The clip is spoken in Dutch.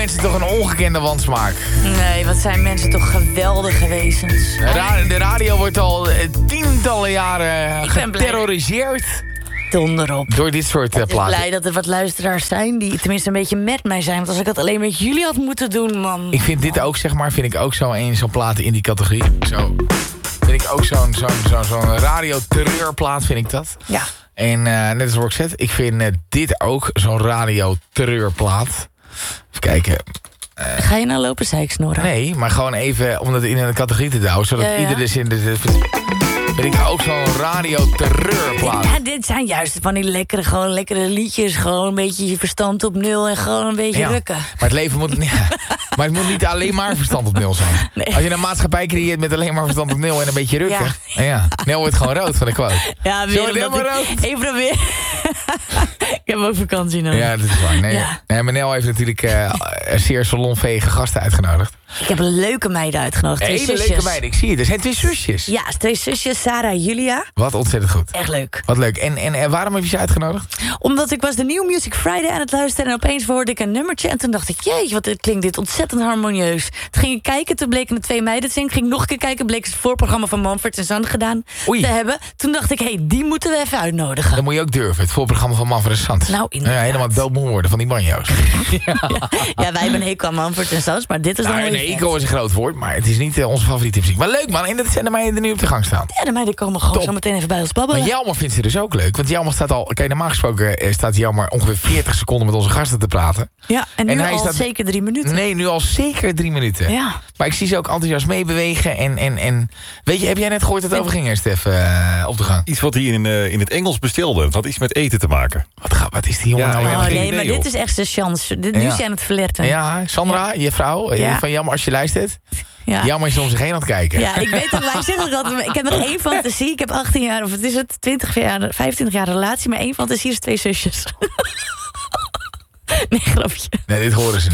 mensen toch een ongekende wansmaak. Nee, wat zijn mensen toch geweldige wezens. De radio wordt al tientallen jaren geterroriseerd. Donder op. Door dit soort Ik ben platen. blij dat er wat luisteraars zijn die tenminste een beetje met mij zijn. Want als ik dat alleen met jullie had moeten doen, man. Ik vind dit ook, zeg maar, zo'n plaat in die categorie. Zo. Vind ik ook zo'n radio-terreurplaat, vind ik dat. Ja. En net als Roxette, ik vind dit ook zo'n radio-terreurplaat. Even kijken. Ga je nou lopen zeiksnorren? Nee, maar gewoon even om dat in een categorie te douwen. Zodat iedere zin... Vind ik ook zo'n radio-terreurplaat. Ja, dit zijn juist van die lekkere liedjes. Gewoon een beetje je verstand op nul en gewoon een beetje rukken. Maar het leven moet... maar het moet niet alleen maar verstand op nul zijn. Nee. Als je een maatschappij creëert met alleen maar verstand op nul en een beetje rukken... Nel wordt gewoon rood van de quote. Ja, weer omdat ik even proberen. Ik heb ook vakantie nodig. Ja, dat is waar. Nee, maar Nel heeft natuurlijk zeer salonvege gasten uitgenodigd. Ik heb leuke meiden uitgenodigd. Hele leuke meiden, ik zie het. Er zijn 2 zusjes. Ja, 2 zusjes, Sarah en Julia. Wat ontzettend goed. Echt leuk. Wat leuk. En waarom heb je ze uitgenodigd? Omdat ik was de New Music Friday aan het luisteren... en opeens hoorde ik een nummertje en toen dacht ik... jeetje, wat klinkt dit ontzettend harmonieus. Toen ging ik kijken, toen bleken de 2 meiden te zingen. Ging nog een keer kijken, bleek het voorprogramma van Mumford & Sons gedaan te hebben. Toen dacht ik, die moeten we even uitnodigen. Dat moet je ook durven, het voorprogramma van Mumford & Sons. Nou, inderdaad. Helemaal doodmoe worden van die banjo's. Ja, wij hebben een hekel aan Mumford & Sons, maar dit is dan een hekel is een groot woord, maar het is niet onze favoriete muziek. Maar leuk man, en dat zijn de meiden die nu op de gang staan. Ja, de meiden komen gewoon zo meteen even bij ons babbelen. Maar Jelmer vindt ze dus ook leuk. Want Jelmer staat al... Kijk, normaal gesproken staat Jelmer ongeveer 40 seconden met onze gasten te praten. Ja, en nu hij al staat... zeker 3 minuten. Nee, nu al zeker 3 minuten. Ja. Maar ik zie ze ook enthousiast meebewegen. En weet je, heb jij net gehoord dat het over ging, Stef, op de gang? Iets wat hij in het Engels bestelde. Het had iets met eten te maken. Wat is die jongen nou weer? Nee, maar dit is echt de chance. Nu zijn aan het verletten. Ja, Sandra, je vrouw, van Jammer als je luistert. Ja. Jammer is om zich heen aan het kijken. Ja, ik weet dat wij zeggen altijd, ik heb nog 1 fantasie. Ik heb 18 jaar, of het is het, 25 jaar relatie. Maar 1 fantasie is 2 zusjes. Nee, grapje. Nee, dit horen ze